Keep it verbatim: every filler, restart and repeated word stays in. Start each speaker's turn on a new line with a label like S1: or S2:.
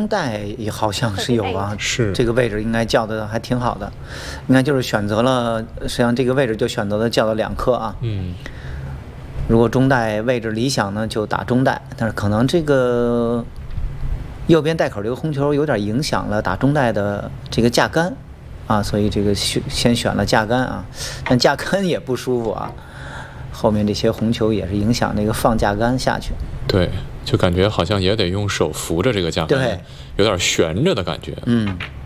S1: 中带也好像是有啊，
S2: 是
S1: 这个位置应该叫的还挺好的，应该就是选择了，实际上这个位置就选择了叫了两颗啊。
S2: 嗯，
S1: 如果中带位置理想呢，就打中带，但是可能这个右边带口这个红球有点影响了打中带的这个架杆啊，所以这个选先选了架杆啊，但架杆也不舒服啊。后面这些红球也是影响那个放架杆下去，
S2: 对，就感觉好像也得用手扶着这个架杆，
S1: 对，
S2: 有点悬着的感觉。
S1: 嗯。